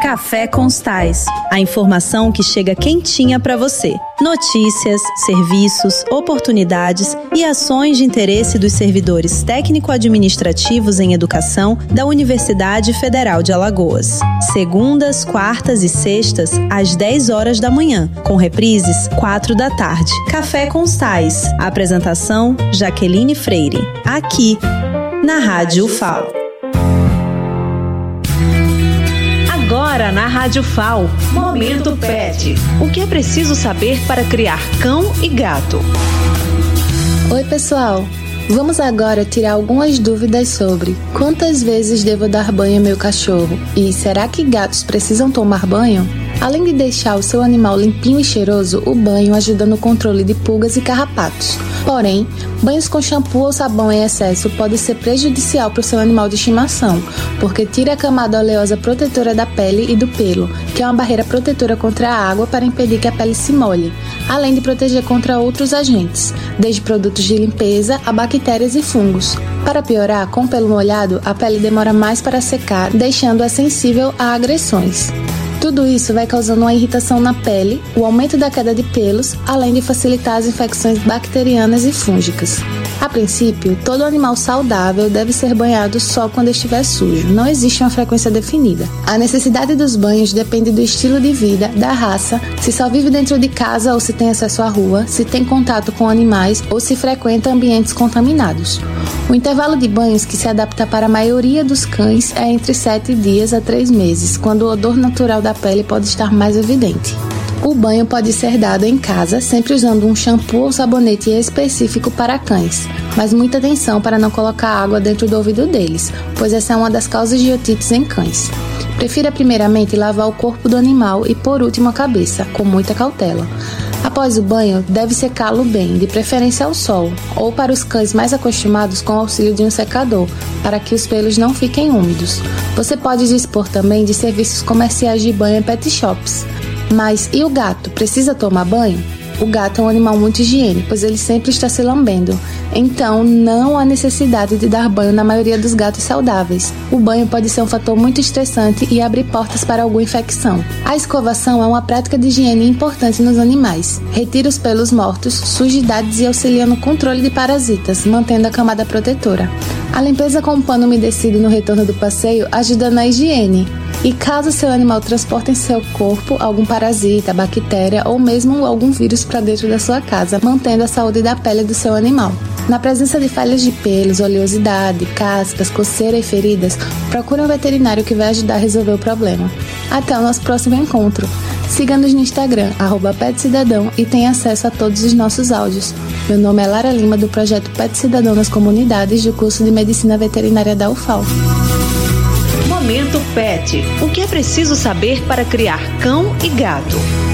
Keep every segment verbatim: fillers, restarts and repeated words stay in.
Café Constais, a informação que chega quentinha para você. Notícias, serviços, oportunidades e ações de interesse dos servidores técnico-administrativos em educação da Universidade Federal de Alagoas. Segundas, quartas e sextas, às dez horas da manhã, com reprises, quatro da tarde. Café Constais. Apresentação, Jaqueline Freire. Aqui, na Rádio U F A O. Agora na Rádio F A O, Momento Pet. O que é preciso saber para criar cão e gato? Oi, pessoal. Vamos agora tirar algumas dúvidas sobre quantas vezes devo dar banho ao meu cachorro e será que gatos precisam tomar banho? Além de deixar o seu animal limpinho e cheiroso, o banho ajuda no controle de pulgas e carrapatos. Porém, banhos com shampoo ou sabão em excesso pode ser prejudicial para o seu animal de estimação, porque tira a camada oleosa protetora da pele e do pelo, que é uma barreira protetora contra a água para impedir que a pele se molhe, além de proteger contra outros agentes, desde produtos de limpeza a bactérias e fungos. Para piorar, com o pelo molhado, a pele demora mais para secar, deixando-a sensível a agressões. Tudo isso vai causando uma irritação na pele, o aumento da queda de pelos, além de facilitar as infecções bacterianas e fúngicas. A princípio, todo animal saudável deve ser banhado só quando estiver sujo, não existe uma frequência definida. A necessidade dos banhos depende do estilo de vida, da raça, se só vive dentro de casa ou se tem acesso à rua, se tem contato com animais ou se frequenta ambientes contaminados. O intervalo de banhos que se adapta para a maioria dos cães é entre sete dias a três meses, quando o odor natural da pele pode estar mais evidente. O banho pode ser dado em casa, sempre usando um shampoo ou sabonete específico para cães, mas muita atenção para não colocar água dentro do ouvido deles, pois essa é uma das causas de otites em cães. Prefira primeiramente lavar o corpo do animal e por último a cabeça, com muita cautela. Após o banho, deve secá-lo bem, de preferência ao sol, ou para os cães mais acostumados com o auxílio de um secador, para que os pelos não fiquem úmidos. Você pode dispor também de serviços comerciais de banho em pet shops. Mas e o gato? Precisa tomar banho? O gato é um animal muito higiênico, pois ele sempre está se lambendo. Então, não há necessidade de dar banho na maioria dos gatos saudáveis. O banho pode ser um fator muito estressante e abrir portas para alguma infecção. A escovação é uma prática de higiene importante nos animais. Retira os pelos mortos, sujidades e auxilia no controle de parasitas, mantendo a camada protetora. A limpeza com um pano umedecido no retorno do passeio ajuda na higiene. E caso seu animal transporte em seu corpo algum parasita, bactéria ou mesmo algum vírus para dentro da sua casa, mantendo a saúde da pele do seu animal. Na presença de falhas de pelos, oleosidade, cascas, coceira e feridas, procure um veterinário que vai ajudar a resolver o problema. Até o nosso próximo encontro. Siga-nos no Instagram, arroba Pet Cidadão, e tenha acesso a todos os nossos áudios. Meu nome é Lara Lima, do projeto Pet Cidadão nas Comunidades, do curso de Medicina Veterinária da U F A O. Momento Pet. O que é preciso saber para criar cão e gato?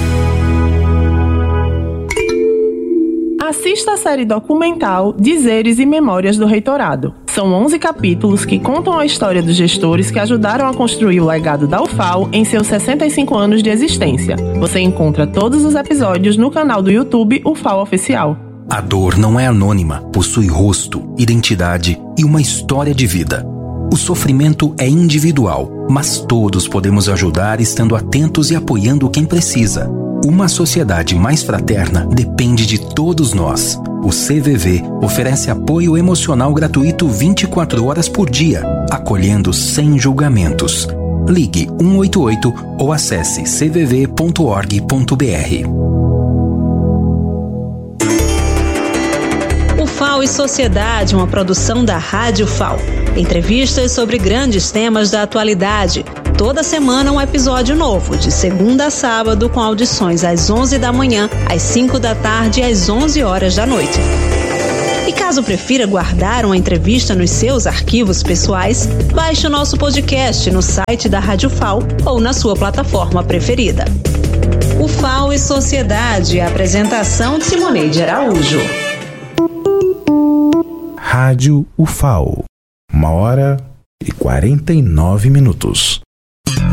Assista a série documental Dizeres e Memórias do Reitorado. São onze capítulos que contam a história dos gestores que ajudaram a construir o legado da U F A O em seus sessenta e cinco anos de existência. Você encontra todos os episódios no canal do YouTube U F A O Oficial. A dor não é anônima, possui rosto, identidade e uma história de vida. O sofrimento é individual, mas todos podemos ajudar estando atentos e apoiando quem precisa. Uma sociedade mais fraterna depende de todos nós. O C V V oferece apoio emocional gratuito vinte e quatro horas por dia, acolhendo sem julgamentos. Ligue um oito oito ou acesse c v v ponto org ponto b r. U F A O e Sociedade, uma produção da Rádio F A O. Entrevistas sobre grandes temas da atualidade. Toda semana um episódio novo, de segunda a sábado, com audições às onze da manhã, às cinco da tarde e às onze horas da noite. E caso prefira guardar uma entrevista nos seus arquivos pessoais, baixe o nosso podcast no site da Rádio F A O ou na sua plataforma preferida. U F A O e Sociedade, apresentação de Simoneide Araújo. Rádio U F A O. Uma hora e quarenta e nove minutos.